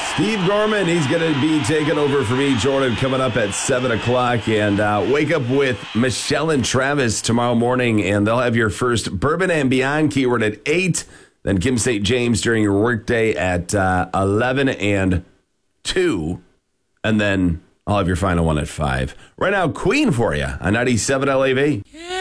Steve Gorman, he's going to be taking over for me, Jordan, coming up at 7 o'clock. And wake up with Michelle and Travis tomorrow morning, and they'll have your first Bourbon and Beyond keyword at 8. Then Kim St. James during your workday at 11 and 2. And then I'll have your final one at 5. Right now, Queen for you on 97 LAV.